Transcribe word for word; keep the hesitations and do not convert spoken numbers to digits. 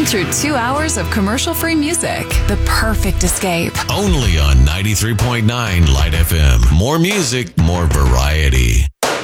through two hours of commercial-free music. The perfect escape. Only on ninety-three point nine Light F M. More music, more variety.